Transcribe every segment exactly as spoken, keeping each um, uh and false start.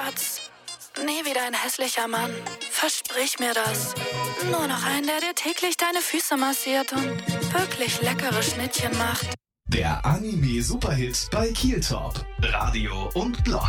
Schatz, nie wieder ein hässlicher Mann. Versprich mir das. Nur noch einen, der dir täglich deine Füße massiert und wirklich leckere Schnittchen macht. Der Anime-Superhit bei Kieltalk. Radio und Blog.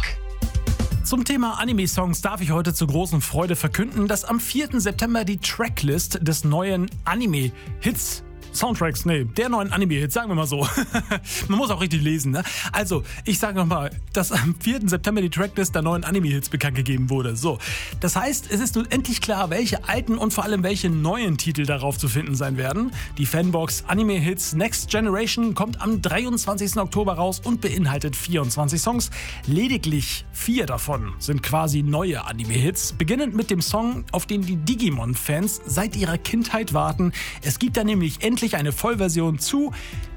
Zum Thema Anime-Songs darf ich heute zur großen Freude verkünden, dass am vierten September die Tracklist des neuen Anime-Hits Soundtracks, nee, der neuen Anime-Hits, sagen wir mal so. Man muss auch richtig lesen, ne? Also, ich sage nochmal, dass am vierten September die Tracklist der neuen Anime-Hits bekannt gegeben wurde. So, das heißt, es ist nun endlich klar, welche alten und vor allem welche neuen Titel darauf zu finden sein werden. Die Fanbox Anime-Hits Next Generation kommt am dreiundzwanzigsten Oktober raus und beinhaltet vierundzwanzig Songs. Lediglich vier davon sind quasi neue Anime-Hits, beginnend mit dem Song, auf den die Digimon-Fans seit ihrer Kindheit warten. Es gibt da nämlich endlich eine Vollversion zu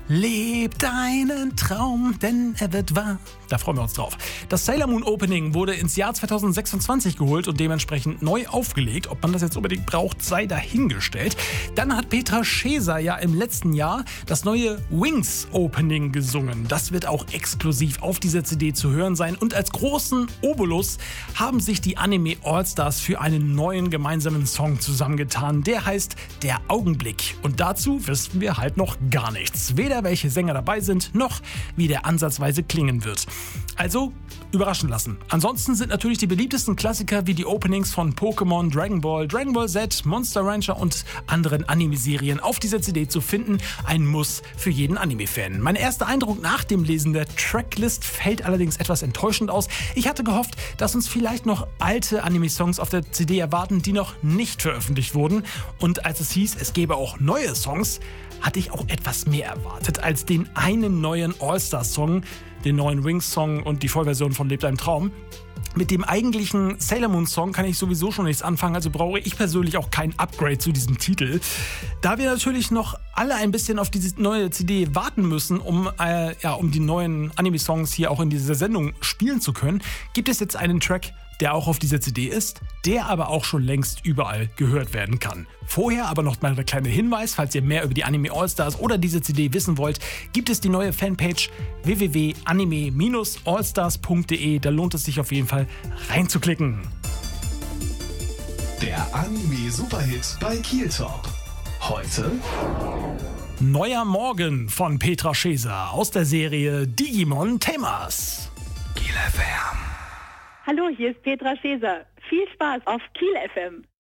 Leb deinen Traum, denn er wird wahr. Da freuen wir uns drauf. Das Sailor Moon Opening wurde ins Jahr zweitausendsechsundzwanzig geholt und dementsprechend neu aufgelegt. Ob man das jetzt unbedingt braucht, sei dahingestellt. Dann hat Petra Scheser ja im letzten Jahr das neue Wings Opening gesungen. Das wird auch exklusiv auf dieser C D zu hören sein. Und als großen Obolus haben sich die Anime Allstars für einen neuen gemeinsamen Song zusammengetan. Der heißt Der Augenblick. Und dazu wissen wir halt noch gar nichts. Weder welche Sänger dabei sind, noch wie der ansatzweise klingen wird. Also überraschen lassen. Ansonsten sind natürlich die beliebtesten Klassiker wie die Openings von Pokémon, Dragon Ball, Dragon Ball Z, Monster Rancher und anderen Anime-Serien auf dieser C D zu finden. Ein Muss für jeden Anime-Fan. Mein erster Eindruck nach dem Lesen der Tracklist fällt allerdings etwas enttäuschend aus. Ich hatte gehofft, dass uns vielleicht noch alte Anime-Songs auf der C D erwarten, die noch nicht veröffentlicht wurden. Und als es hieß, es gäbe auch neue Songs, hatte ich auch etwas mehr erwartet als den einen neuen All-Star-Song, den neuen Wings-Song und die Vollversion von Leb deinen Traum. Mit dem eigentlichen Sailor Moon Song kann ich sowieso schon nichts anfangen, also brauche ich persönlich auch kein Upgrade zu diesem Titel. Da wir natürlich noch alle ein bisschen auf diese neue C D warten müssen, um, äh, ja, um die neuen Anime-Songs hier auch in dieser Sendung spielen zu können, gibt es jetzt einen Track, der auch auf dieser C D ist, der aber auch schon längst überall gehört werden kann. Vorher aber noch mal der kleine Hinweis, falls ihr mehr über die Anime Allstars oder diese C D wissen wollt, gibt es die neue Fanpage w w w punkt anime Bindestrich allstars punkt d e. Da lohnt es sich auf jeden Fall reinzuklicken. Der Anime-Superhit bei Kieltalk. Heute Neuer Morgen von Petra Scheser aus der Serie Digimon Tamers. Kiel F M. Hallo, hier ist Petra Scheser. Viel Spaß auf Kiel F M.